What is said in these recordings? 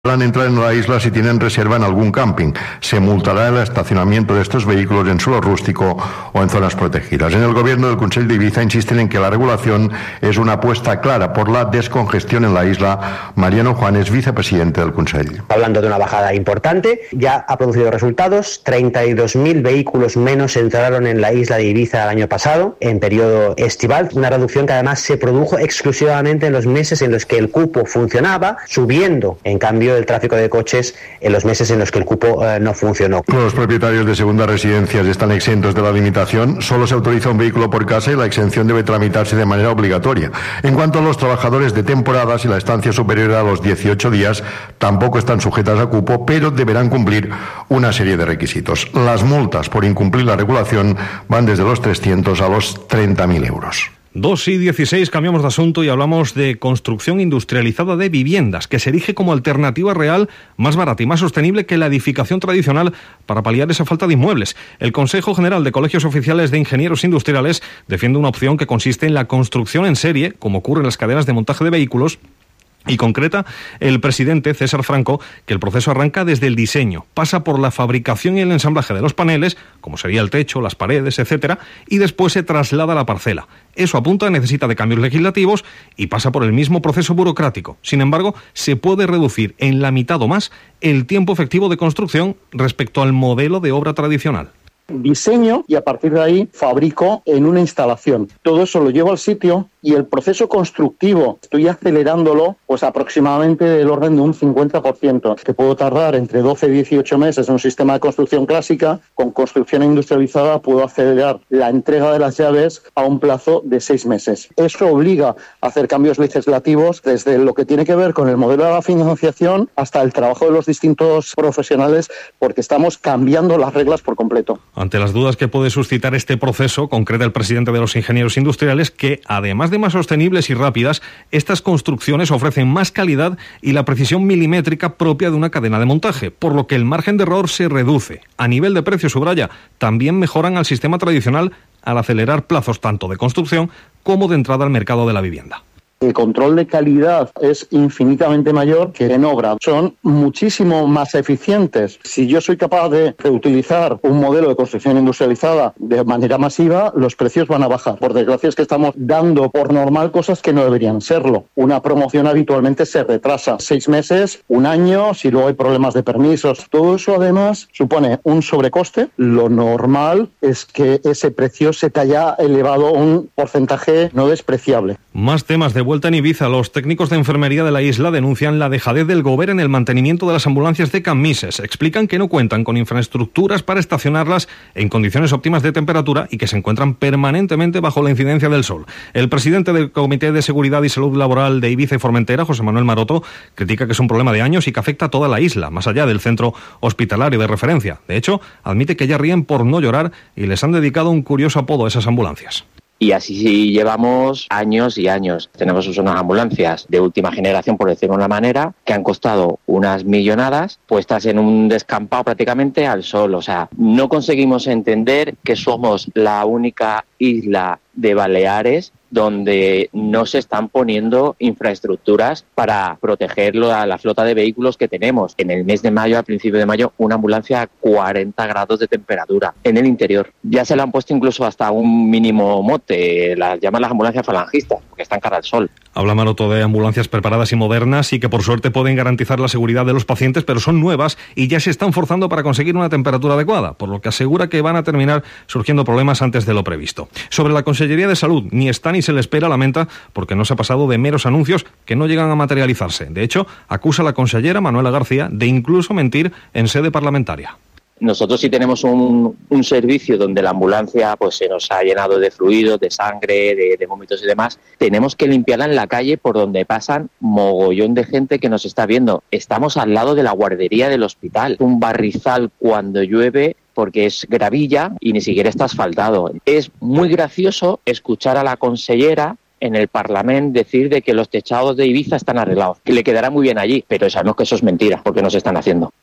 Podrán entrar en la isla si tienen reserva en algún camping. Se multará el estacionamiento de estos vehículos en suelo rústico o en zonas protegidas. En el gobierno del Consell de Ibiza insisten en que la regulación es una apuesta clara por la descongestión en la isla. Mariano Juanes, vicepresidente del Consell. Hablando de una bajada importante, ya ha producido resultados. 32.000 vehículos menos entraron en la isla de Ibiza el año pasado, en periodo estival. Una reducción que además se produjo exclusivamente en los meses en los que el cupo funcionaba, subiendo, en cambio, el tráfico de coches en los meses en los que el cupo no funcionó. Los propietarios de segundas residencias están exentos de la limitación. Solo se autoriza un vehículo por casa y la exención debe tramitarse de manera obligatoria. En cuanto a los trabajadores de temporada, si la estancia es superior a los 18 días, tampoco están sujetas a cupo, pero deberán cumplir una serie de requisitos. Las multas por incumplir la regulación van desde los 300 a los 30.000 euros. 2:16, cambiamos de asunto y hablamos de construcción industrializada de viviendas, que se erige como alternativa real más barata y más sostenible que la edificación tradicional para paliar esa falta de inmuebles. El Consejo General de Colegios Oficiales de Ingenieros Industriales defiende una opción que consiste en la construcción en serie, como ocurre en las cadenas de montaje de vehículos, y concreta el presidente César Franco que el proceso arranca desde el diseño, pasa por la fabricación y el ensamblaje de los paneles, como sería el techo, las paredes, etcétera, y después se traslada a la parcela. Eso apunta necesita de cambios legislativos y pasa por el mismo proceso burocrático. Sin embargo, se puede reducir en la mitad o más el tiempo efectivo de construcción respecto al modelo de obra tradicional. Diseño y a partir de ahí fabrico en una instalación. Todo eso lo llevo al sitio y el proceso constructivo estoy acelerándolo pues aproximadamente del orden de un 50%, que puedo tardar entre 12 y 18 meses en un sistema de construcción clásica. Con construcción industrializada puedo acelerar la entrega de las llaves a un plazo de 6 meses. Eso obliga a hacer cambios legislativos desde lo que tiene que ver con el modelo de la financiación hasta el trabajo de los distintos profesionales, porque estamos cambiando las reglas por completo. Ante las dudas que puede suscitar este proceso, concreta el presidente de los ingenieros industriales que, además de más sostenibles y rápidas, estas construcciones ofrecen más calidad y la precisión milimétrica propia de una cadena de montaje, por lo que el margen de error se reduce. A nivel de precio, subraya, también mejoran al sistema tradicional al acelerar plazos tanto de construcción como de entrada al mercado de la vivienda. El control de calidad es infinitamente mayor que en obra. Son muchísimo más eficientes. Si yo soy capaz de reutilizar un modelo de construcción industrializada de manera masiva, los precios van a bajar. Por desgracia es que estamos dando por normal cosas que no deberían serlo. Una promoción habitualmente se retrasa 6 meses, 1 año, si luego hay problemas de permisos. Todo eso además supone un sobrecoste. Lo normal es que ese precio se te haya elevado un porcentaje no despreciable. Más temas de vuelta en Ibiza. Los técnicos de enfermería de la isla denuncian la dejadez del Govern en el mantenimiento de las ambulancias de Cammises. Explican que no cuentan con infraestructuras para estacionarlas en condiciones óptimas de temperatura y que se encuentran permanentemente bajo la incidencia del sol. El presidente del Comité de Seguridad y Salud Laboral de Ibiza y Formentera, José Manuel Maroto, critica que es un problema de años y que afecta a toda la isla, más allá del centro hospitalario de referencia. De hecho, admite que ya ríen por no llorar y les han dedicado un curioso apodo a esas ambulancias. Y así llevamos años y años. Tenemos unas ambulancias de última generación, por decirlo de una manera, que han costado unas millonadas, puestas en un descampado prácticamente al sol. O sea, no conseguimos entender que somos la única isla de Baleares donde no se están poniendo infraestructuras para proteger a la flota de vehículos que tenemos. En el mes de mayo, a principio de mayo, una ambulancia a 40 grados de temperatura en el interior. Ya se le han puesto incluso hasta un mínimo mote, las llaman las ambulancias falangistas, porque están cara al sol. Habla Maroto de ambulancias preparadas y modernas y que por suerte pueden garantizar la seguridad de los pacientes, pero son nuevas y ya se están forzando para conseguir una temperatura adecuada, por lo que asegura que van a terminar surgiendo problemas antes de lo previsto. Sobre la Consellería de Salud, ni está ni se le espera, lamenta, porque no se ha pasado de meros anuncios que no llegan a materializarse. De hecho, acusa a la consellera Manuela García de incluso mentir en sede parlamentaria. Nosotros sí tenemos un servicio donde la ambulancia pues se nos ha llenado de fluidos, de sangre, de vómitos y demás. Tenemos que limpiarla en la calle por donde pasan mogollón de gente que nos está viendo. Estamos al lado de la guardería del hospital. Un barrizal cuando llueve porque es gravilla y ni siquiera está asfaltado. Es muy gracioso escuchar a la consellera en el Parlamento decir de que los techados de Ibiza están arreglados, que le quedará muy bien allí, pero sabemos que eso es mentira, porque nos están haciendo.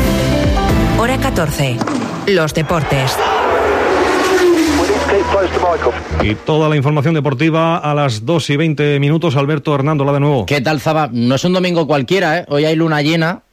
Hora 14. Los deportes. Y toda la información deportiva a las 2:20. Alberto Hernándola de nuevo. ¿Qué tal, Zaba? No es un domingo cualquiera, ¿eh? Hoy hay luna llena